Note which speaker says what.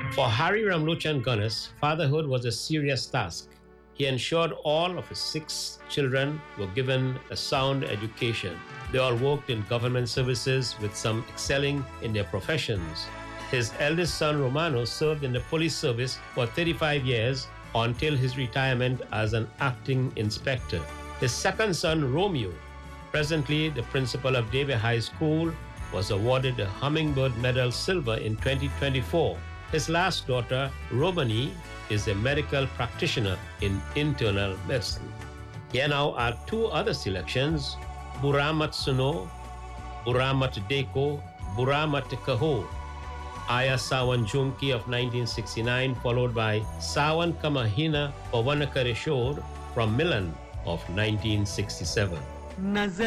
Speaker 1: For Hari Ramlochan Ganas, fatherhood was a serious task. He ensured all of his 6 children were given a sound education. They all worked in government services, with some excelling in their professions. His eldest son, Romano, served in the police service for 35 years until his retirement as an acting inspector. His second son, Romeo, presently the principal of Davie High School, was awarded the Hummingbird Medal Silver in 2024. His last daughter, Romani, is a medical practitioner in internal medicine. Here now are 2 other selections: Buramat Suno, Buramat Deko, Buramat Kaho, Aya Sawan Jumki of 1969, followed by Sawan Kamahina Pawanakare Shore from Milan of 1967.